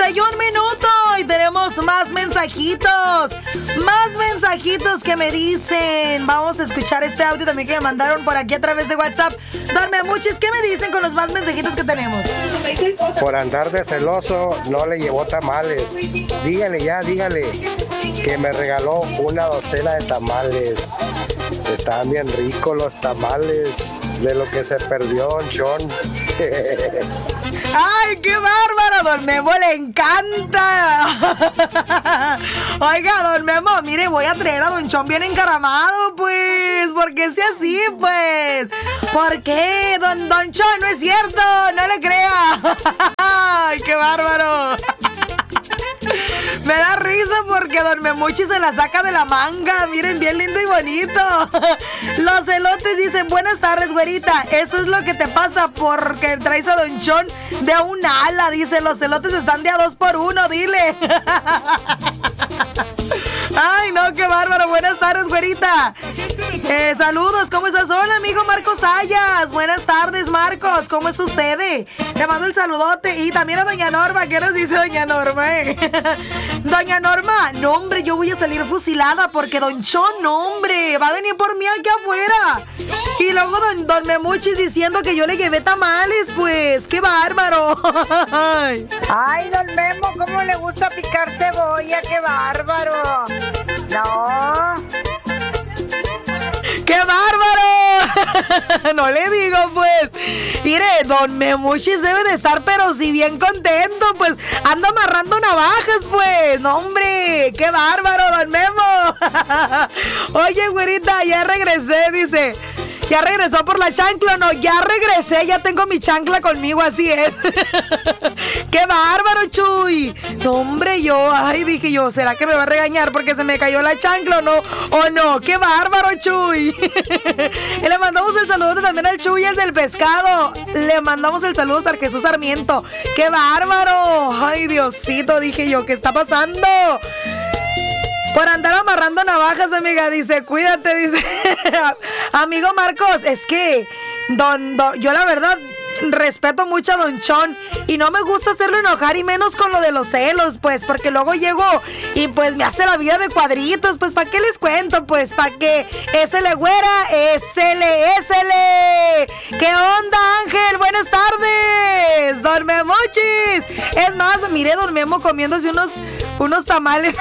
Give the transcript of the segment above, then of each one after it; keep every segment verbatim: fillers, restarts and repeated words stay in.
y un minuto y tenemos más mensajitos. Más mensajitos que me dicen. Vamos a escuchar este audio también que me mandaron por aquí a través de WhatsApp. Darme muchos, ¿qué me dicen con los más mensajitos que tenemos? Por andar de celoso, no le llevó tamales. Dígale ya, dígale que me regaló una docena de tamales. Estaban bien ricos los tamales de lo que se perdió Don Chon. ¡Ay, qué bárbaro! Don Memo le encanta. Oiga, Don Memo, mire, voy a traer a Don Chon bien encaramado, pues. ¿Por qué sea así, pues? ¿Por qué? Don, Don Chon, no es cierto, no le crea. ¡Ay, qué bárbaro! Me da risa porque Don Memuchi se la saca de la manga. Miren, bien lindo y bonito. Los elotes dicen, buenas tardes, güerita. Eso es lo que te pasa porque traes a Don Chon de un ala. Dice, los elotes están de a dos por uno, dile. Ay, no, qué bárbaro. Buenas tardes, güerita. Eh, saludos, ¿cómo estás? Hola, amigo Marcos Ayas. Buenas tardes, Marcos. ¿Cómo está usted? Te mando el saludote. Y también a doña Norma. ¿Qué nos dice doña Norma? Eh? Doña Norma, no, hombre, yo voy a salir fusilada porque Don Chon, no, hombre, va a venir por mí aquí afuera. Y luego don, don Memuchis diciendo que yo le llevé tamales, pues, qué bárbaro. Ay, Don Memo, cómo le gusta picar cebolla, qué bárbaro. No. ¡Qué bárbaro! No le digo, pues. Mire, Don Memuchis debe de estar, pero si bien contento, pues. Anda amarrando navajas, pues. No, hombre, qué bárbaro, Don Memo. Oye, güerita, ya regresé, dice. ¿Ya regresó por la chancla o no? Ya regresé, ya tengo mi chancla conmigo, así es. ¡Qué bárbaro, Chuy! No, hombre, yo, ay, dije yo, ¿será que me va a regañar porque se me cayó la chancla o no? ¿O no? ¡Qué bárbaro, Chuy! Y le mandamos el saludo también al Chuy, el del pescado. Le mandamos el saludo a Jesús Sarmiento. ¡Qué bárbaro! Ay, Diosito, dije yo, ¿qué está pasando? Por andar amarrando navajas, amiga, dice, cuídate, dice. Amigo Marcos, es que don, don, yo la verdad respeto mucho a Don Chon y no me gusta hacerlo enojar y menos con lo de los celos, pues, porque luego llego y pues me hace la vida de cuadritos, pues, ¿para qué les cuento? Pues, ¿para qué? Ésele, güera, ésele, ésele. ¿Qué onda, Ángel? Buenas tardes, Don Memuchis. Es más, mire, Don Memo comiéndose unos, unos tamales.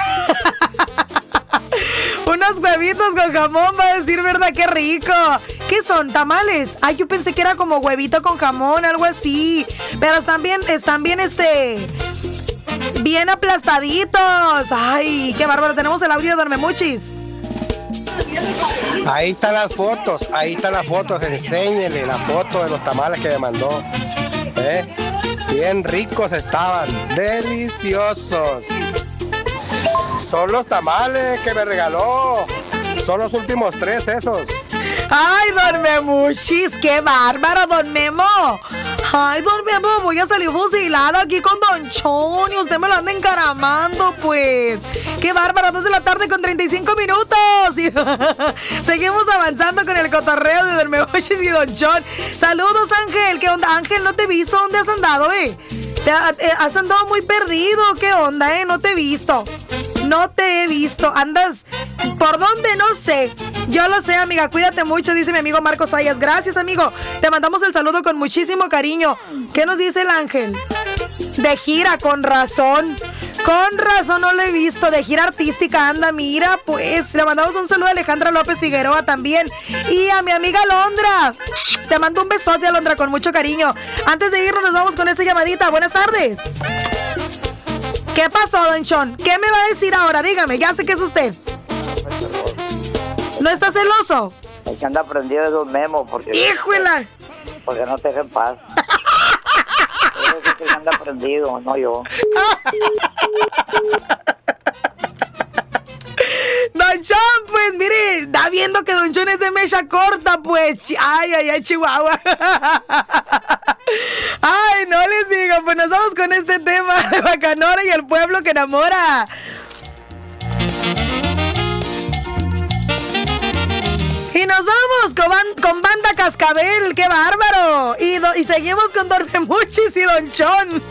Unos huevitos con jamón, va a decir, ¿verdad? ¡Qué rico! ¿Qué son? ¿Tamales? Ay, yo pensé que era como huevito con jamón, algo así. Pero están bien, están bien, este... bien aplastaditos. Ay, qué bárbaro. Tenemos el audio de Don Memuchis. Ahí están las fotos, ahí están las fotos. Enséñele la foto de los tamales que me mandó. ¿Eh? Bien ricos estaban, deliciosos. Son los tamales que me regaló. Son los últimos tres esos. Ay, Don Memuchis, qué bárbaro, Don Memo. Ay, Don Memo, voy a salir fusilada aquí con Don Chon y usted me lo anda encaramando, pues. Qué bárbaro, dos de la tarde con treinta y cinco minutos. Y seguimos avanzando con el cotorreo de Don Memuchis y Don Chon. Saludos, Ángel. ¿Qué onda? Ángel, no te he visto. ¿Dónde has andado, eh? ¿Te ha, eh, has andado muy perdido? ¿Qué onda, eh? No te he visto. No te he visto. Andas por dónde, no sé. Yo lo sé, amiga. Cuídate mucho, dice mi amigo Marcos Ayas. Gracias, amigo. Te mandamos el saludo con muchísimo cariño. ¿Qué nos dice el Ángel? De gira, con razón. Con razón no lo he visto. De gira artística anda, mira, pues. Le mandamos un saludo a Alejandra López Figueroa también. Y a mi amiga Alondra. Te mando un besote, Alondra, con mucho cariño. Antes de irnos, nos vamos con esta llamadita. Buenas tardes. ¿Qué pasó, Don Chon? ¿Qué me va a decir ahora? Dígame, ya sé que es usted. ¿No está celoso? Hay que andar prendido de Don Memo porque... ¡Híjole! Porque no te deja en paz. Es que anda prendido, no yo. Don Chon, pues mire, está viendo que Don Chon es de mecha corta, pues. Ay, ay, ay, Chihuahua. Ay, no les digo, pues nos vamos con este tema de Bacanora y el pueblo que enamora. Y nos vamos con, ban- con Banda Cascabel, qué bárbaro. Y, do- y seguimos con Don Memuchis y Don Chon.